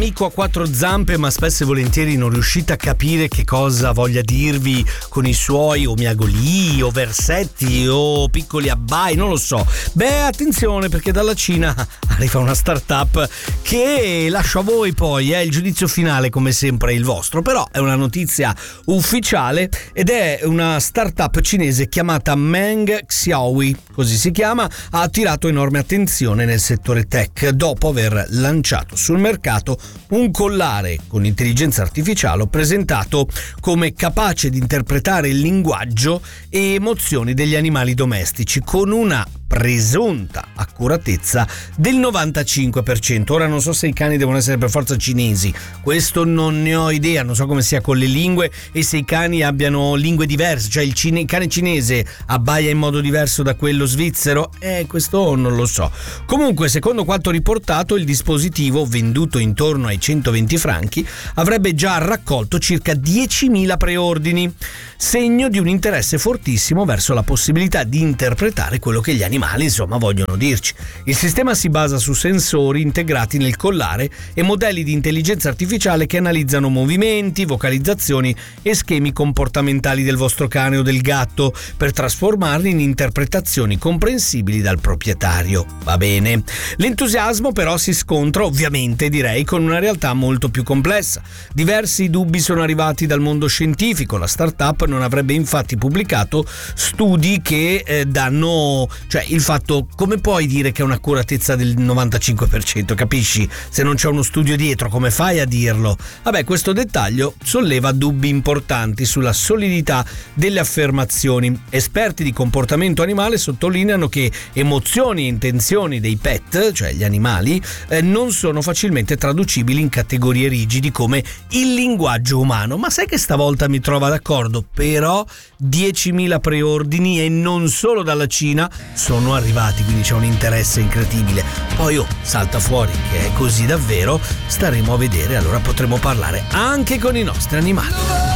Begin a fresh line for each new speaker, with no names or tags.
Amico a quattro zampe, ma spesso e volentieri non riuscite a capire che cosa voglia dirvi con i suoi o miagolii o versetti o piccoli abbai, non lo so. Beh, attenzione, perché dalla Cina arriva una startup che lascio a voi poi, il giudizio finale come sempre è il vostro, però è una notizia ufficiale ed è una startup cinese chiamata Meng Xiaoyi, così si chiama, ha attirato enorme attenzione nel settore tech dopo aver lanciato sul mercato un collare con intelligenza artificiale presentato come capace di interpretare il linguaggio e emozioni degli animali domestici con una presunta accuratezza del 95%. Ora non so se i cani devono essere per forza cinesi, questo non ne ho idea, non so come sia con le lingue e se i cani abbiano lingue diverse, cioè il cane cinese abbaia in modo diverso da quello svizzero, questo non lo so. Comunque, secondo quanto riportato, il dispositivo, venduto intorno ai 120 franchi, avrebbe già raccolto circa 10.000 preordini, segno di un interesse fortissimo verso la possibilità di interpretare quello che gli animali vogliono dirci. Il sistema si basa su sensori integrati nel collare e modelli di intelligenza artificiale che analizzano movimenti, vocalizzazioni e schemi comportamentali del vostro cane o del gatto per trasformarli in interpretazioni comprensibili dal proprietario. Va bene. L'entusiasmo però si scontra, ovviamente direi, con una realtà molto più complessa. Diversi dubbi sono arrivati dal mondo scientifico. La startup non avrebbe infatti pubblicato studi che danno, cioè il fatto, come puoi dire che è un'accuratezza del 95%, capisci? Se non c'è uno studio dietro, come fai a dirlo? Vabbè, questo dettaglio solleva dubbi importanti sulla solidità delle affermazioni. Esperti di comportamento animale sottolineano che emozioni e intenzioni dei pet, cioè gli animali, non sono facilmente traducibili in categorie rigidi come il linguaggio umano. Ma sai che stavolta mi trova d'accordo? Però 10.000 preordini, e non solo dalla Cina, sono arrivati, quindi c'è un interesse incredibile. Poi salta fuori che è così davvero, staremo a vedere, allora potremo parlare anche con i nostri animali.